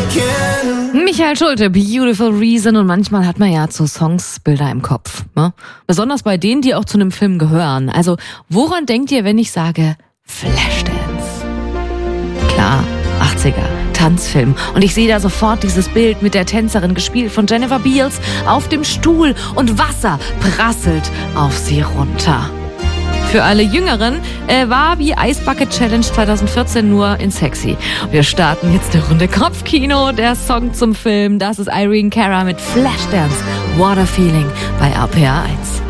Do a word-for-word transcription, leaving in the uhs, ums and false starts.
again. Michael Schulte, Beautiful Reason. Und manchmal hat man ja zu Songs Bilder im Kopf. Ne? Besonders bei denen, die auch zu einem Film gehören. Also woran denkt ihr, wenn ich sage Flashdance? Klar, achtziger, Tanzfilm. Und ich sehe da sofort dieses Bild mit der Tänzerin, gespielt von Jennifer Beals, auf dem Stuhl und Wasser prasselt auf sie runter. Für alle Jüngeren äh, war wie Ice Bucket Challenge zwanzig vierzehn nur in sexy. Wir starten jetzt eine Runde Kopfkino. Der Song zum Film, das ist Irene Cara mit Flashdance, Water Feeling bei R P R eins.